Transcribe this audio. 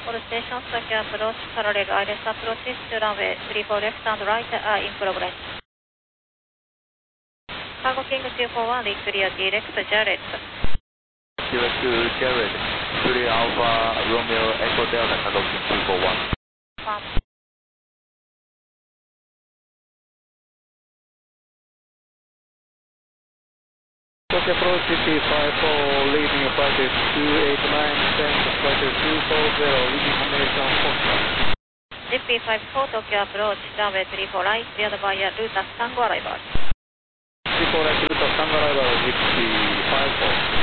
All stations, Tokyo approach, parallel ILS approaches to runway 34 left and right are in progress. Cargo King 241, clear direct Jared. Direct Jared, 3 Alpha Romeo Echo Delta, Cargo King 241. Tokyo approach CP54, leading approaches 289, send approaches 240, leading combination Foxtrot. CP54 Tokyo approach, runway 34 right, cleared by Rutas Tango arrival. 34 right, Rutas Tango arrival, CP54.